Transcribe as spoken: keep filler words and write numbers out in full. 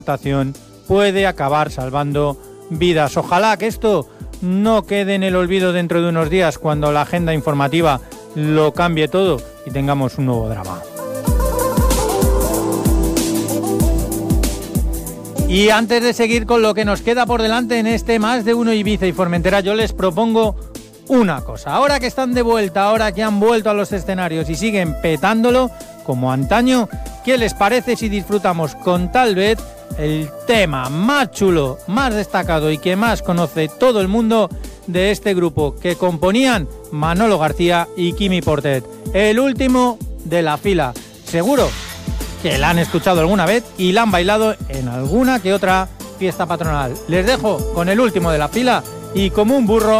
puede acabar salvando vidas. Ojalá que esto no quede en el olvido dentro de unos días, cuando la agenda informativa lo cambie todo y tengamos un nuevo drama. Y antes de seguir con lo que nos queda por delante en este Más de Uno Ibiza y Formentera, yo les propongo una cosa. Ahora que están de vuelta, ahora que han vuelto a los escenarios y siguen petándolo como antaño, ¿qué les parece si disfrutamos con tal vez el tema más chulo, más destacado y que más conoce todo el mundo de este grupo, que componían Manolo García y Quimi Portet? El último de la fila. Seguro que la han escuchado alguna vez y la han bailado en alguna que otra fiesta patronal. Les dejo con el último de la fila y como un burro